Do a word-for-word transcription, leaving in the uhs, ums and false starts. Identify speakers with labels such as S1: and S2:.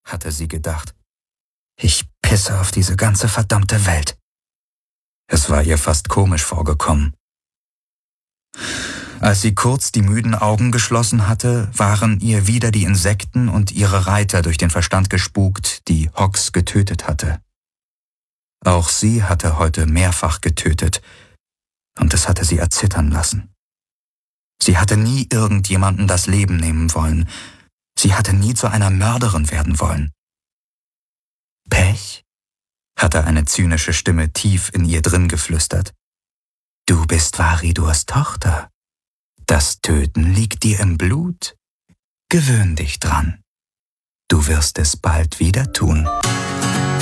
S1: hatte sie gedacht. Ich pisse auf diese ganze verdammte Welt. Es war ihr fast komisch vorgekommen. Als sie kurz die müden Augen geschlossen hatte, waren ihr wieder die Insekten und ihre Reiter durch den Verstand gespukt, die Hox getötet hatte. Auch sie hatte heute mehrfach getötet, und es hatte sie erzittern lassen. Sie hatte nie irgendjemanden das Leben nehmen wollen. Sie hatte nie zu einer Mörderin werden wollen. Pech? Hatte eine zynische Stimme tief in ihr drin geflüstert. Du bist Varidurs Tochter. Das Töten liegt dir im Blut. Gewöhn dich dran. Du wirst es bald wieder tun.